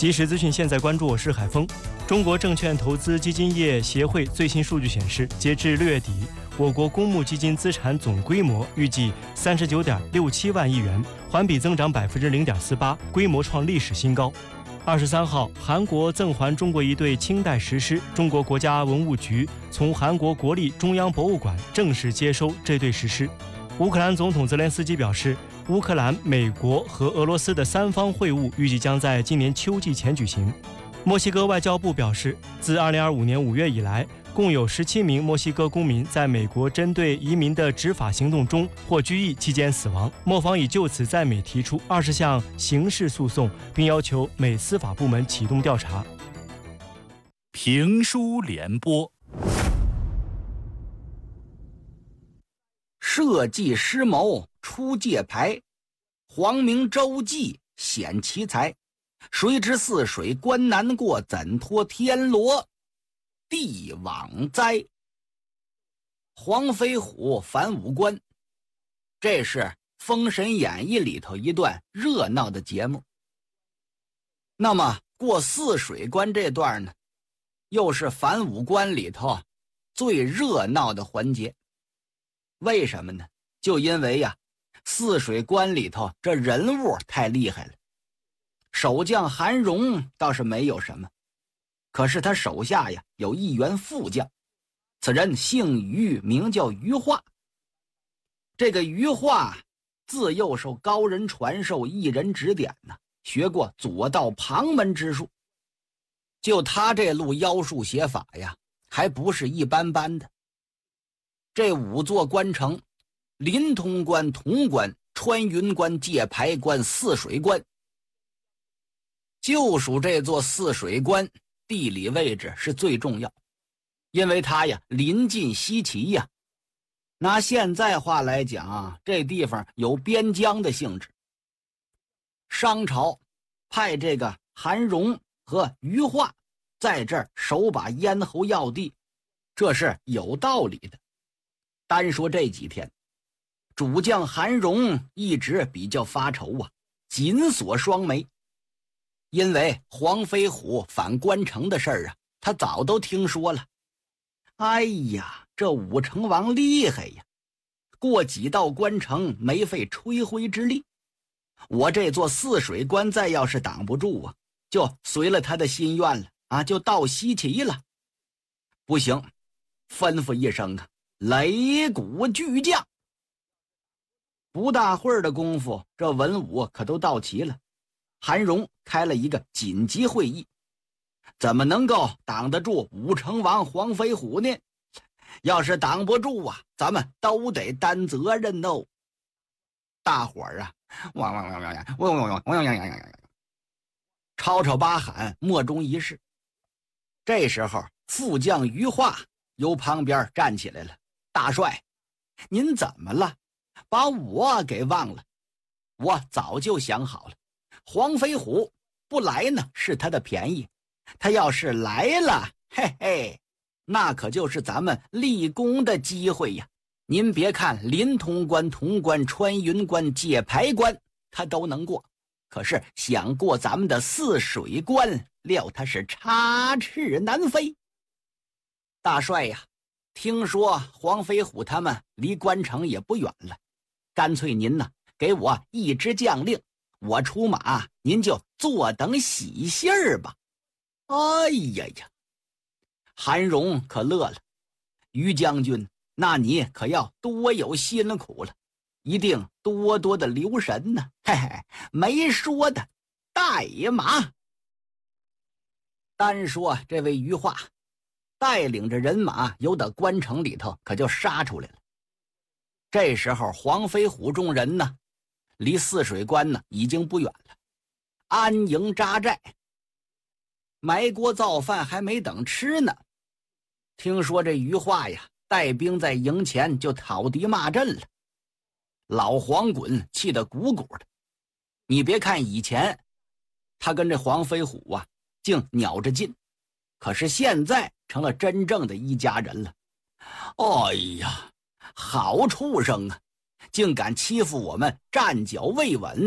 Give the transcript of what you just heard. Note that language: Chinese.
即时资讯现在关注，我是海峰。中国证券投资基金业协会最新数据显示，截至6月底，我国公募基金资产总规模预计39.67万亿元，环比增长0.48%，规模创历史新高。23号，韩国赠还中国一对清代石狮，中国国家文物局从韩国国立中央博物馆正式接收这对石狮。乌克兰总统泽连斯基表示，乌克兰、美国和俄罗斯的3方会晤预计将在今年秋季前举行。墨西哥外交部表示，自2025年5月以来，共有17名墨西哥公民在美国针对移民的执法行动中或拘役期间死亡。墨方已就此在美提出20项刑事诉讼，并要求美司法部门启动调查。 评书联播， 社稷施谋出界牌，黄明周记显奇才。谁知泗水关难过，怎托天罗地网灾。黄飞虎反武官，这是《封神演义》里头一段热闹的节目。那么过泗水关这段呢，又是反武关里头最热闹的环节。为什么呢？就因为泗水关里头这人物太厉害了。守将韩荣倒是没有什么，可是他手下有一员副将，此人姓于，名叫于化。这个于化自幼受高人传授，一人指点学过左道旁门之术。就他这路妖术写法还不是一般般的。这5座关城，临潼关、潼关、穿云关、界牌关、泗水关，就属这座泗水关地理位置是最重要，因为它临近西岐拿现在话来讲，这地方有边疆的性质。商朝派这个韩荣和于化在这儿守把咽喉要地，这是有道理的。单说这几天，主将韩荣一直比较发愁紧锁双眉。因为黄飞虎反关城的事儿他早都听说了。哎呀，这武成王厉害呀，过几道关城没费吹灰之力。我这座泗水关再要是挡不住就随了他的心愿了就到西岐了。不行，吩咐一声擂鼓巨将。不大会儿的功夫，这文武可都到齐了。韩荣开了一个紧急会议，怎么能够挡得住武成王黄飞虎呢？要是挡不住咱们都得担责任哦。大伙儿吵吵巴喊，莫衷一是。这时候副将于化由旁边站起来了：“大帅，您怎么了？把我给忘了？我早就想好了，黄飞虎不来呢是他的便宜，他要是来了，嘿嘿，那可就是咱们立功的机会呀。您别看临潼关、潼关、穿云关、界牌关他都能过，可是想过咱们的泗水关，料他是插翅难飞。大帅听说黄飞虎他们离关城也不远了，干脆您给我一支将令，我出马，您就坐等喜信儿吧。”哎呀呀，韩荣可乐了：“于将军，那你可要多有辛苦了，一定多多的留神呢。”嘿嘿，没说的，带马。单说这位于化带领着人马由到关城里头可就杀出来了。这时候黄飞虎众人离泗水关已经不远了，安营扎寨，埋锅造饭还没等吃呢。听说这于化带兵在营前就讨敌骂阵了。老黄滚气得鼓鼓的。你别看以前他跟这黄飞虎竟鸟着劲，可是现在成了真正的一家人了。哎呀，好畜生竟敢欺负我们站脚未稳，